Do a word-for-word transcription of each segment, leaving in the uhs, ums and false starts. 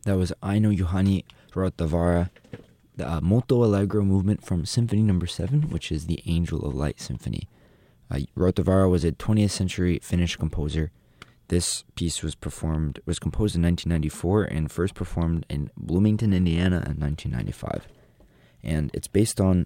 That was Aino Juhani Rautavaara, the uh, Molto Allegro movement from Symphony Number Seven, which is the Angel of Light Symphony. Uh, Rautavaara was a twentieth century Finnish composer. This piece was performed was composed in nineteen ninety-four and first performed in Bloomington, Indiana, in nineteen ninety-five. And it's based on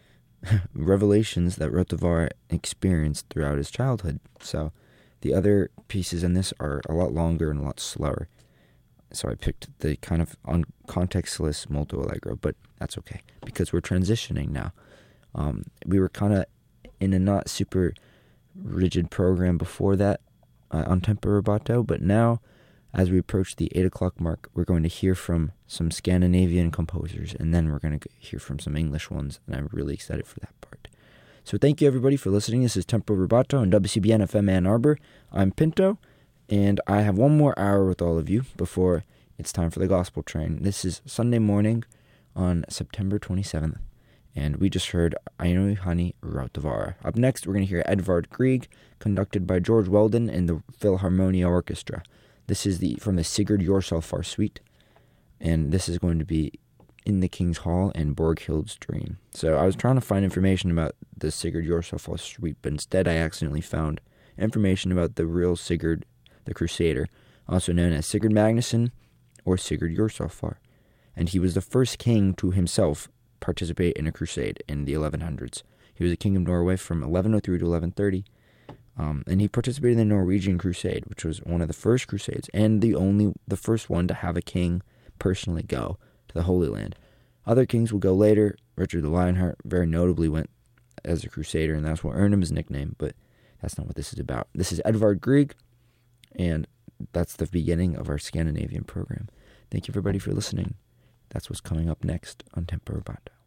revelations that Rautavaara experienced throughout his childhood. So the other pieces in this are a lot longer and a lot slower. So I picked the kind of un- contextless molto allegro, but that's okay because we're transitioning now. Um, we were kind of in a not super rigid program before that uh, on Tempo Rubato, but now as we approach the eight o'clock mark, we're going to hear from some Scandinavian composers, and then we're going to hear from some English ones, and I'm really excited for that part. So thank you everybody for listening. This is Tempo Rubato on W C B N F M Ann Arbor. I'm Pinto. And I have one more hour with all of you before it's time for the Gospel Train. This is Sunday morning on September twenty-seventh. And we just heard Aino Juhani Rautavaara. Up next, we're going to hear Edvard Grieg, conducted by George Weldon and the Philharmonia Orchestra. This is the from the Sigurd Jorsalfar Suite. And this is going to be in the King's Hall and Borghild's Dream. So I was trying to find information about the Sigurd Jorsalfar Suite, but instead I accidentally found information about the real Sigurd the Crusader, also known as Sigurd Magnusson or Sigurd Jorsalfar. And he was the first king to himself participate in a crusade in the eleven hundreds. He was a king of Norway from eleven oh three to eleven thirty, um, and he participated in the Norwegian Crusade, which was one of the first crusades, and the only, the first one to have a king personally go to the Holy Land. Other kings will go later. Richard the Lionheart very notably went as a crusader, and that's what earned him his nickname, but that's not what this is about. This is Edvard Grieg, and that's the beginning of our Scandinavian program. Thank you, everybody, for listening. That's what's coming up next on Tempo Rubato.